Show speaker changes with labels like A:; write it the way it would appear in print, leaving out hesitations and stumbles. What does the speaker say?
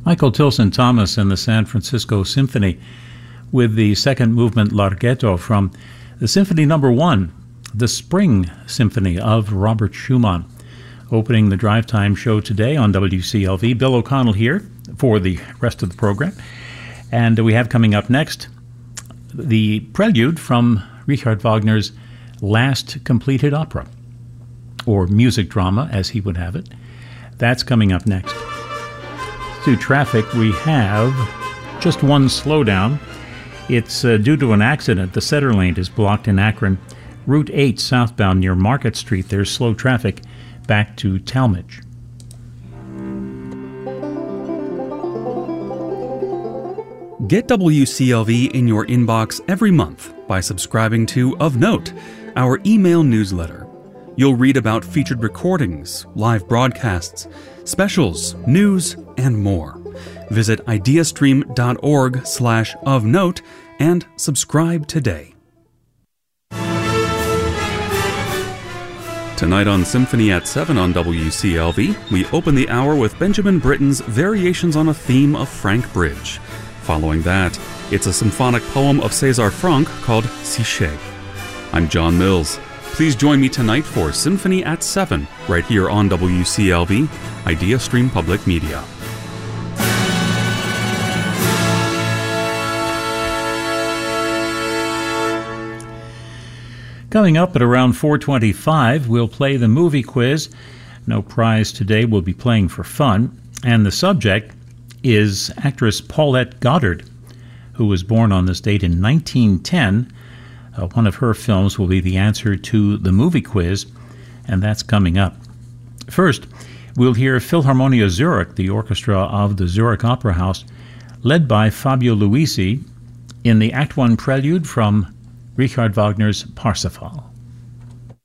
A: Michael Tilson Thomas and the San Francisco Symphony with the second movement Larghetto from the Symphony No. 1, the Spring Symphony of Robert Schumann. Opening the Drive Time show today on WCLV. Bill O'Connell here for the rest of the program. And we have coming up next the prelude from Richard Wagner's last completed opera, or music drama as he would have it. That's coming up next. To traffic, we have just one slowdown. It's due to an accident. The center lane is blocked in Akron. Route 8 southbound near Market Street, there's slow traffic back to Talmadge.
B: Get WCLV in your inbox every month by subscribing to Of Note, our email newsletter. You'll read about featured recordings, live broadcasts, specials, news, and more. Visit ideastream.org/ofnote and subscribe today. Tonight on Symphony at 7 on WCLV, we open the hour with Benjamin Britten's Variations on a Theme of Frank Bridge. Following that, it's a symphonic poem of César Franck called Psyché. I'm John Mills. Please join me tonight for Symphony at 7, right here on WCLV, Idea Stream Public Media.
A: Coming up at around 4:25, we'll play the movie quiz. No prize today, we'll be playing for fun. And the subject is actress Paulette Goddard, who was born on this date in 1910. One of her films will be the answer to the movie quiz, and that's coming up. First, we'll hear Philharmonia Zurich, the orchestra of the Zurich Opera House, led by Fabio Luisi, in the Act I prelude from Richard Wagner's Parsifal.